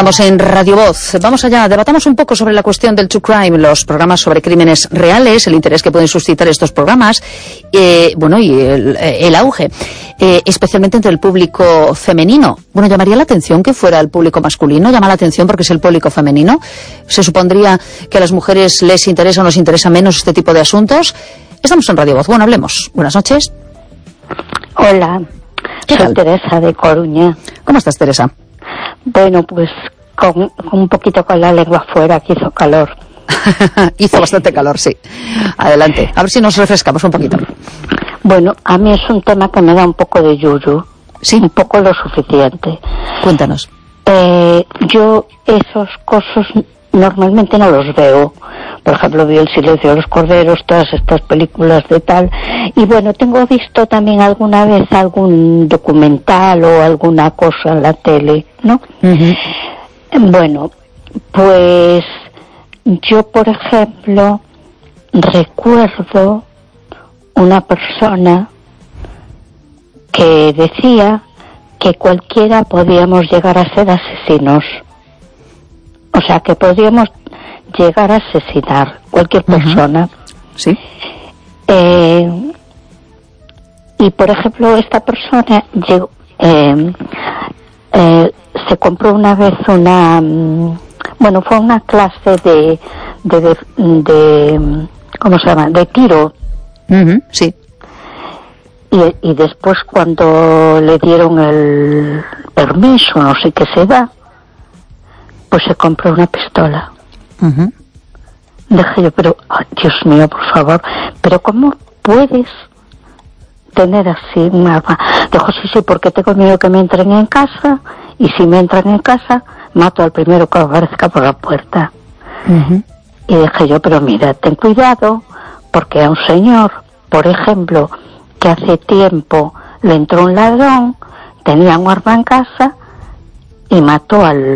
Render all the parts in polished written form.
Estamos en Radio Voz. Vamos allá, debatamos un poco sobre la cuestión del true crime, los programas sobre crímenes reales, el interés que pueden suscitar estos programas, y el auge, especialmente entre el público femenino. Bueno, llamaría la atención que fuera el público masculino, llama la atención porque es el público femenino. Se supondría que a las mujeres les interesa o nos interesa menos este tipo de asuntos. Estamos en Radio Voz. Bueno, hablemos. Buenas noches. Hola, soy Teresa de Coruña. ¿Cómo estás, Teresa? Bueno, pues con un poquito con la lengua afuera, que hizo calor. Hizo bastante calor, sí. Adelante, a ver si nos refrescamos un poquito. Bueno, a mí es un tema que me da un poco de yuyu. Sí. Un poco lo suficiente. Cuéntanos. Yo esos cosas normalmente no los veo. Por ejemplo, vi El silencio de los corderos, todas estas películas de tal. Y bueno, tengo visto también alguna vez algún documental o alguna cosa en la tele, ¿no? Uh-huh. Bueno, pues yo, por ejemplo, recuerdo una persona que decía que cualquiera podíamos llegar a ser asesinos. O sea, que podíamos llegar a asesinar cualquier persona. Sí. Y por ejemplo, esta persona llegó, se compró una vez fue una clase de ¿cómo se llama? De tiro. Uh-huh. Sí. Y después, cuando le dieron el permiso, no sé qué se da, pues se compró una pistola. Uh-huh. Dije yo, pero, Dios mío, por favor, pero ¿cómo puedes tener así un arma? Dijo, sí, porque tengo miedo que me entren en casa, y si me entran en casa, mato al primero que aparezca por la puerta. Uh-huh. Y dije yo, pero mira, ten cuidado, porque a un señor, por ejemplo, que hace tiempo le entró un ladrón, tenía un arma en casa, y mató a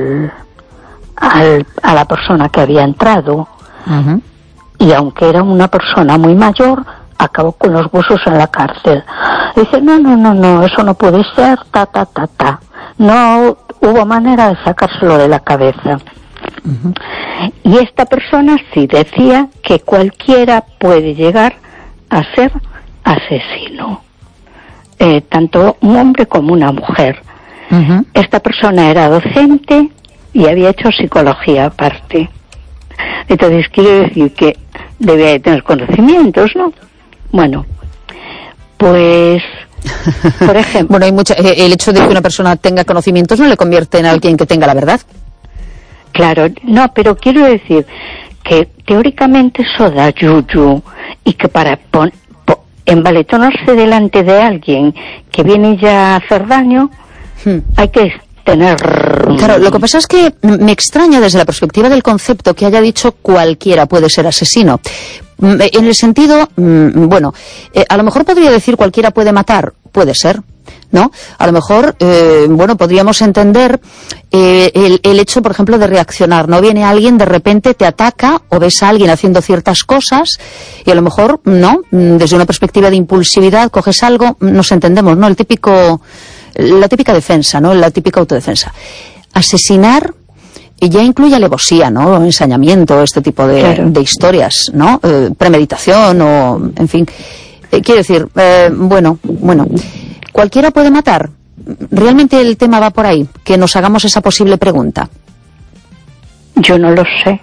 la persona que había entrado. Uh-huh. Y aunque era una persona muy mayor, acabó con los huesos en la cárcel. Dice, no, eso no puede ser, no hubo manera de sacárselo de la cabeza. Uh-huh. Y esta persona sí decía que cualquiera puede llegar a ser asesino, tanto un hombre como una mujer. Uh-huh. Esta persona era docente y había hecho psicología aparte. Entonces quiero decir que debía de tener conocimientos, ¿no? Bueno, pues, por ejemplo... Bueno, el hecho de que una persona tenga conocimientos no le convierte en alguien que tenga la verdad. Claro, no, pero quiero decir que teóricamente eso da yuyu, y que para envaletonarse delante de alguien que viene ya a hacer daño, hay que tener... Claro, lo que pasa es que me extraña desde la perspectiva del concepto que haya dicho cualquiera puede ser asesino. En el sentido, a lo mejor podría decir cualquiera puede matar, puede ser, ¿no? A lo mejor, podríamos entender el hecho, por ejemplo, de reaccionar, ¿no? Viene alguien, de repente te ataca, o ves a alguien haciendo ciertas cosas, y a lo mejor, ¿no? Desde una perspectiva de impulsividad, coges algo, nos entendemos, ¿no? La típica defensa, ¿no? La típica autodefensa. Asesinar ya incluye alevosía, ¿no? Ensañamiento, este tipo de historias, ¿no? Premeditación o, en fin. Quiero decir, ¿cualquiera puede matar? ¿Realmente el tema va por ahí? Que nos hagamos esa posible pregunta. Yo no lo sé.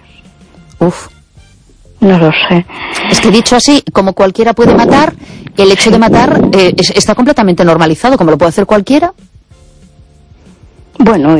No lo sé. Es que dicho así, como cualquiera puede matar, el hecho de matar está completamente normalizado, como lo puede hacer cualquiera. Bueno,